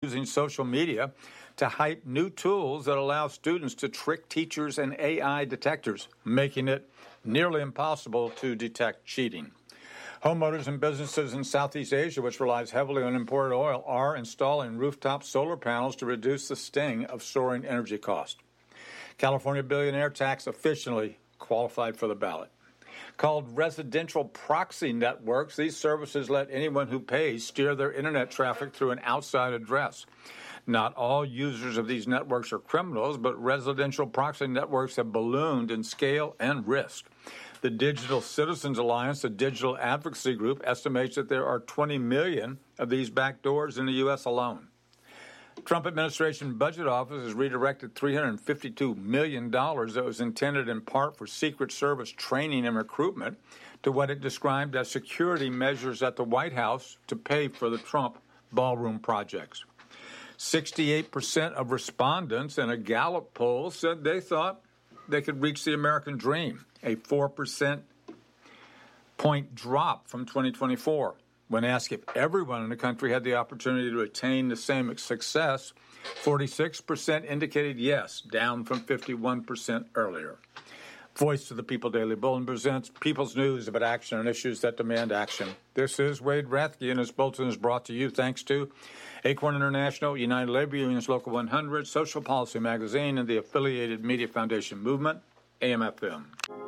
using social media to hype new tools that allow students to trick teachers and AI detectors, making it nearly impossible to detect cheating. Homeowners and businesses in Southeast Asia, which relies heavily on imported oil, are installing rooftop solar panels to reduce the sting of soaring energy costs. California billionaire tax officially qualified for the ballot. Called residential proxy networks, these services let anyone who pays steer their internet traffic through an outside address. Not all users of these networks are criminals, but residential proxy networks have ballooned in scale and risk. The Digital Citizens Alliance, a digital advocacy group, estimates that there are 20 million of these backdoors in the U.S. alone. Trump administration budget office has redirected $352 million that was intended in part for Secret Service training and recruitment to what it described as security measures at the White House to pay for the Trump ballroom projects. 68% of respondents in a Gallup poll said they thought they could reach the American dream, a 4% point drop from 2024. When asked if everyone in the country had the opportunity to attain the same success, 46% indicated yes, down from 51% earlier. Voice of the People Daily Bulletin presents People's News about action on issues that demand action. This is Wade Rathke, and this bulletin is brought to you thanks to Acorn International, United Labor Unions Local 100, Social Policy Magazine, and the affiliated Media Foundation Movement, AM/FM.